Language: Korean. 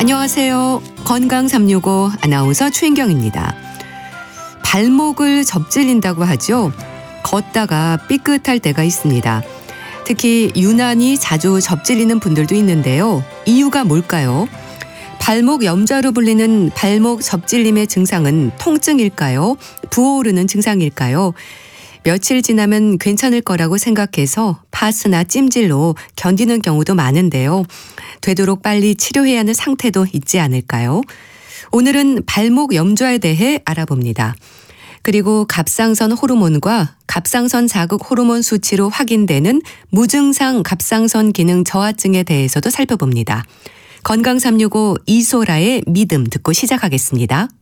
안녕하세요. 건강 365 아나운서 최인경입니다. 발목을 접질린다고 하죠. 걷다가 삐끗할 때가 있습니다. 특히 유난히 자주 접질리는 분들도 있는데요. 이유가 뭘까요? 발목 염좌로 불리는 발목 접질림의 증상은 통증일까요? 부어오르는 증상일까요? 며칠 지나면 괜찮을 거라고 생각해서 파스나 찜질로 견디는 경우도 많은데요. 되도록 빨리 치료해야 하는 상태도 있지 않을까요? 오늘은 발목 염좌에 대해 알아봅니다. 그리고 갑상선 호르몬과 갑상선 자극 호르몬 수치로 확인되는 무증상 갑상선 기능 저하증에 대해서도 살펴봅니다. 건강 365 이소라의 믿음 듣고 시작하겠습니다.